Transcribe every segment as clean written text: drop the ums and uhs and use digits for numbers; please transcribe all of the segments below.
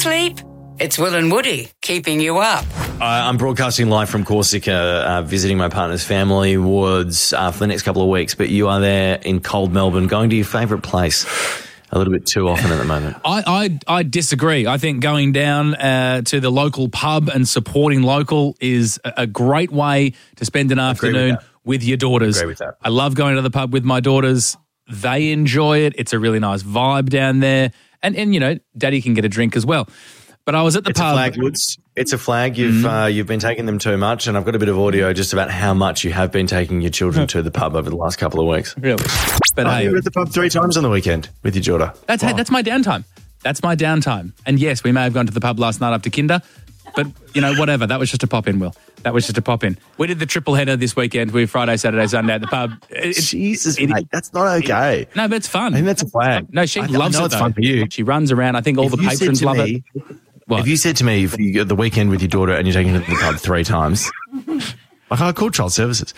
sleep? It's Will and Woody keeping you up. I'm broadcasting live from Corsica, visiting my partner's family wards for the next couple of weeks, but you are there in cold Melbourne, going to your favourite place a little bit too often at the moment. I disagree. I think going down to the local pub and supporting local is a great way to spend an afternoon with your daughters. Agree with that. I love going to the pub with my daughters. They enjoy it. It's a really nice vibe down there. And you know, Daddy can get a drink as well. But I was at the pub. It's a flag, Woods. It's a flag. You've been taking them too much, and I've got a bit of audio just about how much you have been taking your children to the pub over the last couple of weeks. Really? But hey, you were at the pub 3 times on the weekend with your daughter. That's my downtime. That's my downtime. And yes, we may have gone to the pub last night after Kinder, but you know, whatever. That was just a pop in, Will. That was just a pop in. We did the triple header this weekend. We Friday, Saturday, Sunday at the pub. Jesus, mate, that's not okay. No, but it's fun. I think that's a flag. No, she loves it. It's fun for you. She runs around. I think all the patrons love it. What? If you said to me, if you get the weekend with your daughter and you're taking her to the pub 3 times, like I called child services.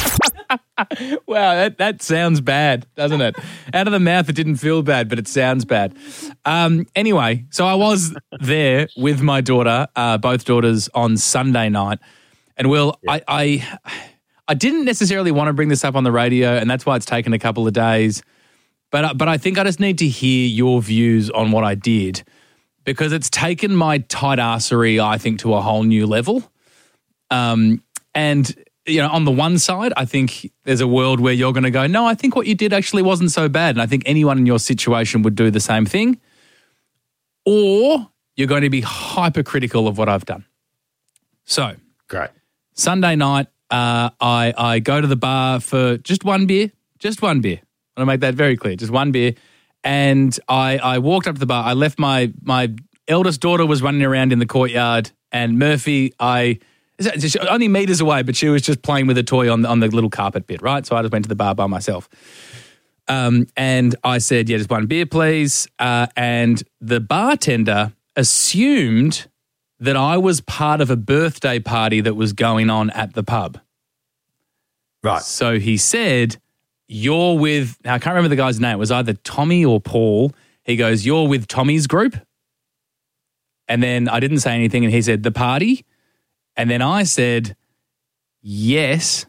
Wow, that sounds bad, doesn't it? Out of the mouth, it didn't feel bad, but it sounds bad. Anyway, so I was there with my daughter, both daughters, on Sunday night. And Will, yeah. I didn't necessarily want to bring this up on the radio, and that's why it's taken a couple of days. But I think I just need to hear your views on what I did, because it's taken my tight arsery, I think, to a whole new level. And, you know, on the one side, I think there's a world where you're going to go, no, I think what you did actually wasn't so bad. And I think anyone in your situation would do the same thing. Or you're going to be hypercritical of what I've done. So, great. Sunday night, I go to the bar for just one beer. Just one beer. I want to make that very clear. Just one beer. And I walked up to the bar. I left my eldest daughter was running around in the courtyard, and Murphy, only meters away, but she was just playing with a toy on the little carpet bit, right? So I just went to the bar by myself. And I said, yeah, just one beer, please. And the bartender assumed that I was part of a birthday party that was going on at the pub. Right. So he said, you're with, now I can't remember the guy's name. It was either Tommy or Paul. He goes, you're with Tommy's group? And then I didn't say anything, and he said, the party? And then I said, yes.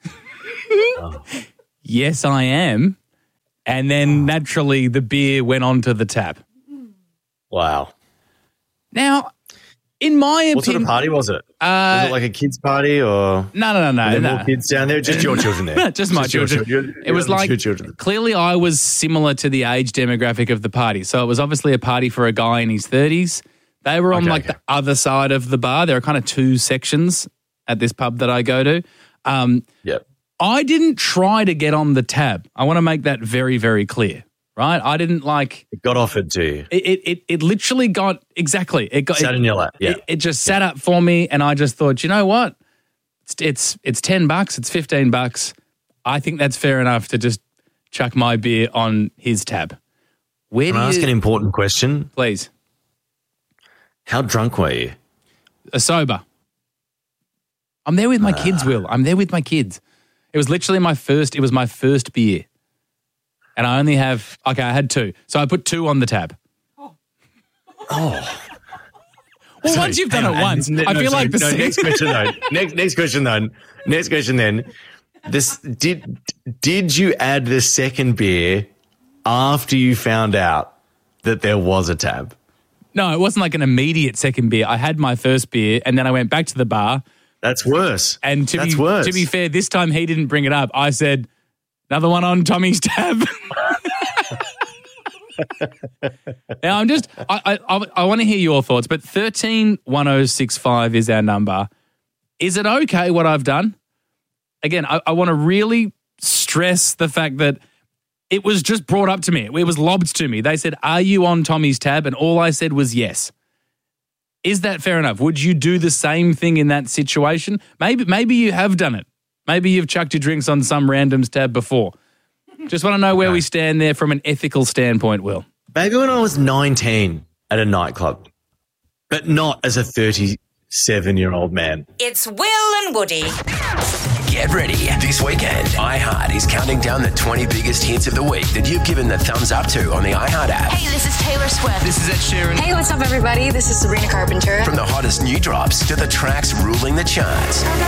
Yes, I am. And then naturally the beer went onto the tap. Wow. Now, in my opinion... What sort of party was it? Was it like a kids' party or... No. Were there more kids down there? Just your children there? Just my children. It was like, clearly I was similar to the age demographic of the party. So it was obviously a party for a guy in his 30s. They were on the other side of the bar. There are kind of 2 sections at this pub that I go to. Yep. I didn't try to get on the tab. I want to make that very, very clear, right? I didn't like... It got offered to you. It literally got... Exactly. It got... Sat in your lap, yeah. It just sat up for me, and I just thought, you know what? It's $10, it's $15. I think that's fair enough to just chuck my beer on his tab. Can I ask an important question? Please. How drunk were you? Sober. I'm there with my kids, Will. I'm there with my kids. It was literally my first beer. And I only have, I had 2. So I put 2 on the tab. Oh. Well, once you've done it once, I feel like the second... Next question then. Did you add the second beer after you found out that there was a tab? No, it wasn't like an immediate second beer. I had my first beer and then I went back to the bar. That's worse. And to be fair, this time he didn't bring it up. I said, another one on Tommy's tab. Now I want to hear your thoughts, but 131065 is our number. Is it okay what I've done? Again, I want to really stress the fact that it was just brought up to me. It was lobbed to me. They said, are you on Tommy's tab? And all I said was yes. Is that fair enough? Would you do the same thing in that situation? Maybe you have done it. Maybe you've chucked your drinks on some random's tab before. Just want to know where we stand there from an ethical standpoint, Will. Maybe when I was 19 at a nightclub, but not as a 37-year-old man. It's Will and Woody. Get ready. This weekend, iHeart is counting down the 20 biggest hits of the week that you've given the thumbs up to on the iHeart app. Hey, this is Taylor Swift. This is Ed Sheeran. Hey, what's up, everybody? This is Sabrina Carpenter. From the hottest new drops to the tracks ruling the charts.